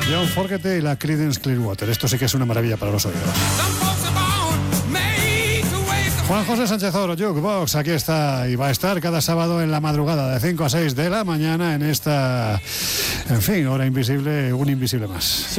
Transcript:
John Fogerty y la Creedence Clearwater. Esto sí que es una maravilla para los oídos. Juan José Sánchez Oro, Jukebox, aquí está y va a estar cada sábado en la madrugada de 5 a 6 de la mañana en esta, en fin, hora invisible, un invisible más.